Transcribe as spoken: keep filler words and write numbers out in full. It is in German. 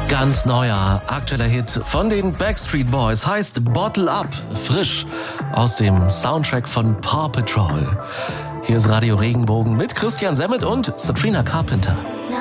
Ganz neuer, aktueller Hit von den Backstreet Boys heißt Bottle Up, frisch aus dem Soundtrack von Paw Patrol. Hier ist Radio Regenbogen mit Christian Semmet und Sabrina Carpenter.